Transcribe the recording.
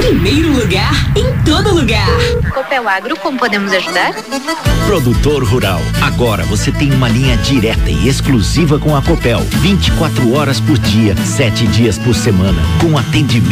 primeiro lugar, em todo lugar. Copel Agro, como podemos ajudar? Produtor rural, agora você tem uma linha direta e exclusiva com a Copel, 24 horas por dia, 7 dias por semana, com atendimento